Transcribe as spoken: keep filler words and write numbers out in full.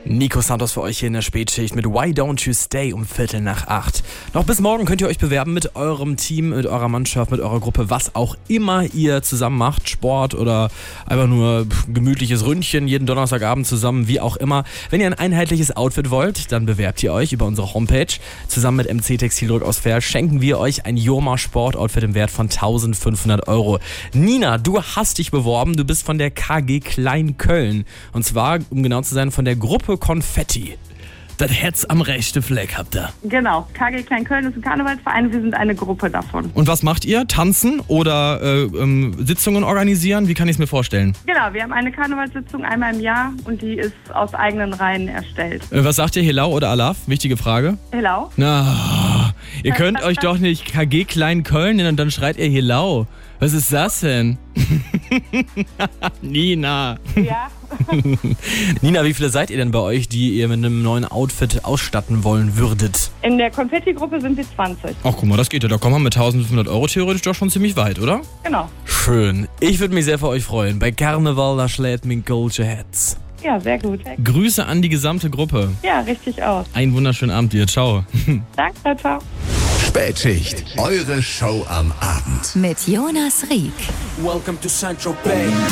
Nico Santos für euch hier in der Spätschicht mit Why Don't You Stay um Viertel nach acht. Noch bis morgen könnt ihr euch bewerben mit eurem Team, mit eurer Mannschaft, mit eurer Gruppe, was auch immer ihr zusammen macht. Sport oder einfach nur gemütliches Ründchen, jeden Donnerstagabend zusammen, wie auch immer. Wenn ihr ein einheitliches Outfit wollt, dann bewerbt ihr euch über unsere Homepage. Zusammen mit M C Textildruck aus Verl schenken wir euch ein Joma Sportoutfit im Wert von eintausendfünfhundert Euro. Nina, du hast dich beworben, du bist von der K G Klein Köln. Und zwar, um genau zu sein, von der Gruppe Konfetti. Das Herz am rechten Fleck habt ihr. Genau, K G Klein Köln ist ein Karnevalsverein, wir sind eine Gruppe davon. Und was macht ihr? Tanzen oder äh, ähm, Sitzungen organisieren? Wie kann ich es mir vorstellen? Genau, wir haben eine Karnevalssitzung einmal im Jahr und die ist aus eigenen Reihen erstellt. Äh, was sagt ihr, Hilau oder Alaf? Wichtige Frage. Hilau. Na, ihr könnt euch doch nicht K G Klein Köln nennen und dann schreit ihr Hilau. Was ist das denn? Nina. Ja. Nina, wie viele seid ihr denn bei euch, die ihr mit einem neuen Outfit ausstatten wollen würdet? In der Konfetti-Gruppe sind wir zwanzig. Ach, guck mal, das geht ja. Da kommen wir mit eintausendfünfhundert Euro theoretisch doch schon ziemlich weit, oder? Genau. Schön. Ich würde mich sehr für euch freuen. Bei Karneval, da schlägt mein Goldsche Herz. Ja, sehr gut. Grüße an die gesamte Gruppe. Ja, richtig aus. Einen wunderschönen Abend dir. Ciao. Danke, ciao. Spätschicht, eure Show am Abend. Mit Jonas Rieck. Welcome to Central Bay.